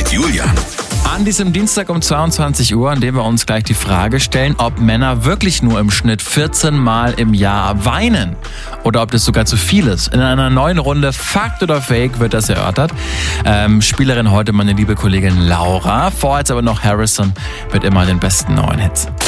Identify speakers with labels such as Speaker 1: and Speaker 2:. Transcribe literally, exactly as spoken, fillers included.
Speaker 1: Julian.
Speaker 2: An diesem Dienstag um zweiundzwanzig Uhr, an dem wir uns gleich die Frage stellen, ob Männer wirklich nur im Schnitt vierzehn Mal im Jahr weinen oder ob das sogar zu viel ist. In einer neuen Runde Fakt oder Fake wird das erörtert. Ähm, Spielerin heute meine liebe Kollegin Laura. Vorher jetzt aber noch Harrison mit immer den besten neuen Hits.